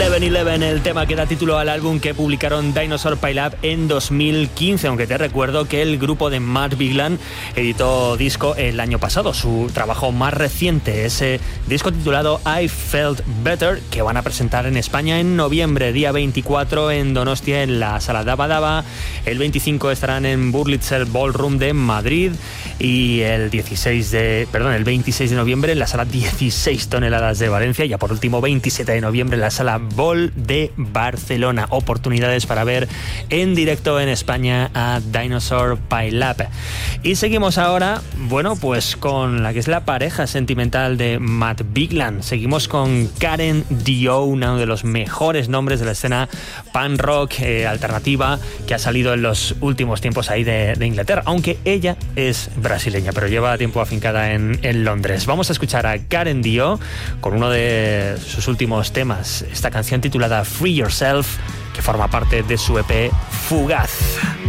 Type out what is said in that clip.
11-11, el tema que da título al álbum que publicaron Dinosaur Pile Up en 2015, aunque te recuerdo que el grupo de Matt Bigland editó disco el año pasado, su trabajo más reciente, ese disco titulado I Felt Better, que van a presentar en España en noviembre, día 24 en Donostia en la Sala Daba Daba, el 25 estarán en Burlitzer Ballroom de Madrid y el 26 de noviembre en la Sala 16 toneladas de Valencia, y ya por último 27 de noviembre en la Sala Ball de Barcelona. Oportunidades para ver en directo en España a Dinosaur Pile Up. Y seguimos ahora, bueno, pues con la que es la pareja sentimental de Matt Bigland. Seguimos con Karen Dio, uno de los mejores nombres de la escena punk rock alternativa que ha salido en los últimos tiempos ahí de Inglaterra, aunque ella es brasileña, pero lleva tiempo afincada en Londres. Vamos a escuchar a Karen Dio con uno de sus últimos temas, esta canción titulada Free Yourself, que forma parte de su EP Fugaz.